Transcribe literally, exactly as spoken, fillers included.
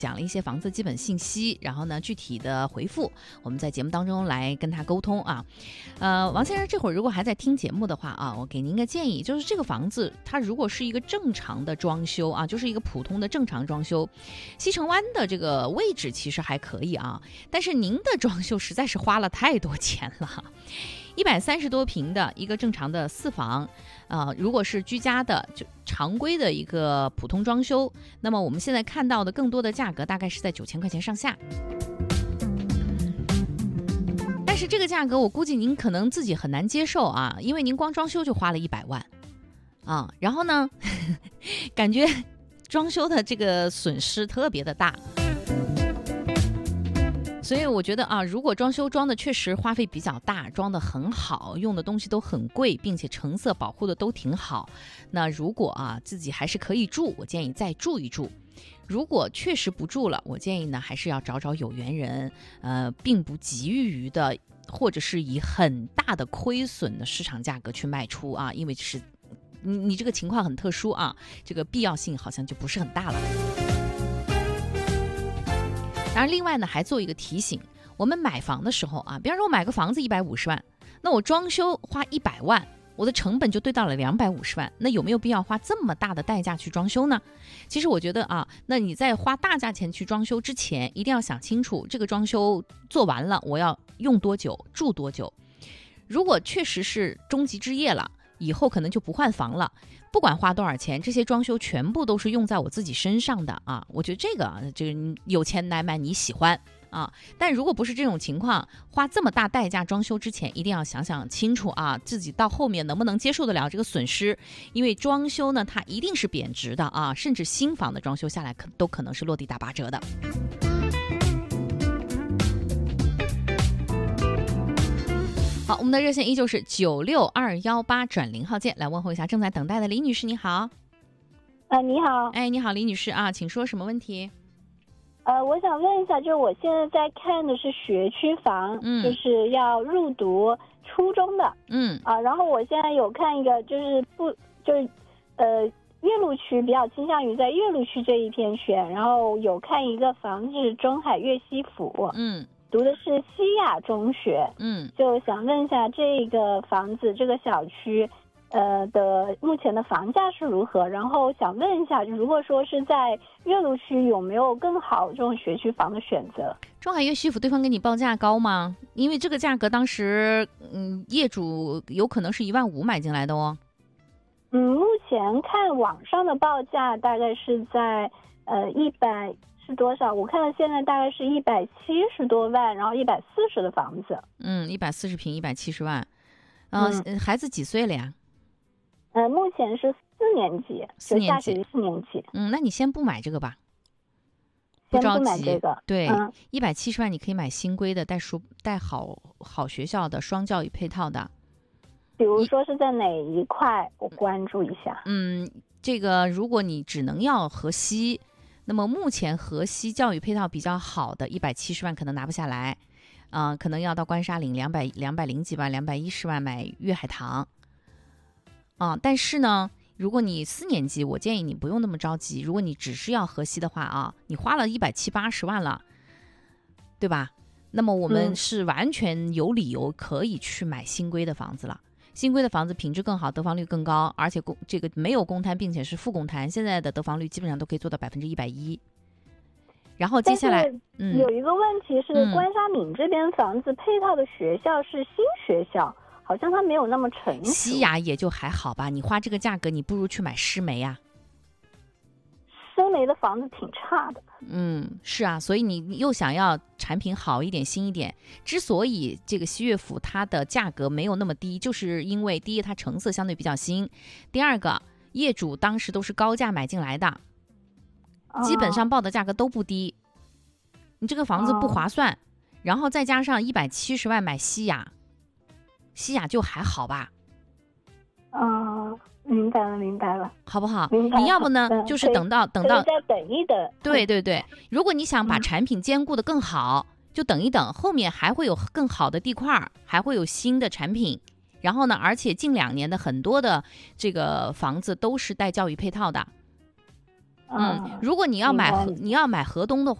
讲了一些房子基本信息，然后呢具体的回复我们在节目当中来跟他沟通啊。呃，王先生这会儿如果还在听节目的话啊，我给您一个建议，就是这个房子它如果是一个正常的装修啊，就是一个普通的正常装修，西城湾的这个位置其实还可以啊，但是您的装修实在是花了太多钱了。一百三十多平的一个正常的四房，呃，如果是居家的就常规的一个普通装修，那么我们现在看到的更多的价格大概是在九千块钱上下。但是这个价格我估计您可能自己很难接受啊，因为您光装修就花了一百万啊，然后呢，感觉装修的这个损失特别的大。所以我觉得啊，如果装修装的确实花费比较大，装的很好，用的东西都很贵，并且成色保护的都挺好，那如果啊自己还是可以住，我建议再住一住。如果确实不住了，我建议呢还是要找找有缘人，呃，并不急于的，或者是以很大的亏损的市场价格去卖出啊，因为是你你这个情况很特殊啊，这个必要性好像就不是很大了。当然另外呢还做一个提醒，我们买房的时候啊，比方说我买个房子一百五十万，那我装修花一百万，我的成本就对到了两百五十万，那有没有必要花这么大的代价去装修呢？其实我觉得啊，那你在花大价钱去装修之前，一定要想清楚这个装修做完了我要用多久，住多久。如果确实是终极之业了，以后可能就不换房了，不管花多少钱，这些装修全部都是用在我自己身上的啊！我觉得这个这个有钱难买你喜欢啊，但如果不是这种情况，花这么大代价装修之前，一定要想想清楚啊，自己到后面能不能接受得了这个损失？因为装修呢，它一定是贬值的啊，甚至新房的装修下来可都可能是落地打八折的。好，我们的热线依旧是九六二幺八转零号键，来问候一下正在等待的李女士，你好。 呃，你好。 哎，你好，李女士啊，请说什么问题？ 呃，我想问一下，就是我现在在看的是学区房，嗯，就是要入读初中的， 嗯啊，然后我现在有看一个，就是不就是呃岳麓区比较倾向于在岳麓区这一片选，然后有看一个房子中海岳西府， 嗯。 读的是西亚中学， 嗯， 就想问一下这个房子这个小区，呃的目前的房价是如何？然后想问一下，如果说是在岳麓区，有没有更好这种学区房的选择？ 中海岳西府对方给你报价高吗？因为这个价格当时，嗯，业主有可能是一万五买进来的哦。 嗯，目前看网上的报价大概是在呃一百。是多少？我看现在大概是一百七十多万，然后一百四十的房子。 嗯，一百四十平，一百七十万。呃、嗯，孩子几岁了呀？ 呃，目前是四年级， 四年级， 就下学期四年级。 嗯，那你先不买这个吧， 不着急。 不买这个。 对，一百七十万你可以买新规的，带书带好好学校的双教育配套的。 比如说是在哪一块，我关注一下。 嗯，这个如果你只能要河西。那么目前河西教育配套比较好的一百七十万可能拿不下来，啊、呃，可能要到关沙岭两百两百零几万，两百一十万买粤海棠，啊、呃，但是呢，如果你四年级，我建议你不用那么着急。如果你只是要河西的话啊，你花了一百七八十万了，对吧？那么我们是完全有理由可以去买新规的房子了。新规的房子品质更好，得房率更高，而且公这个没有公摊，并且是负公摊，现在的得房率基本上都可以做到百分之一百一。然后接下来， 嗯，有一个问题是，关沙岭这边房子配套的学校是新学校，嗯、好像它没有那么成熟。 西雅也就还好吧，你花这个价格，你不如去买施梅啊。 施梅的房子挺差的。 嗯，是啊，所以你又想要产品好一点、新一点。之所以这个西岳府它的价格没有那么低，就是因为第一它成色相对比较新，第二个业主当时都是高价买进来的，基本上报的价格都不低，你这个房子不划算。然后再加上一百七十万买西雅，西雅就还好吧。 嗯。明白了，明白了， 好不好？ 明白了。 你要不呢，嗯、就是等到等到再等一等。 对对对，如果你想把产品兼顾的更好，嗯、就等一等，后面还会有更好的地块，还会有新的产品。然后呢，而且近两年的很多的这个房子都是带教育配套的。 嗯，如果你要买明白河你要买河东的话。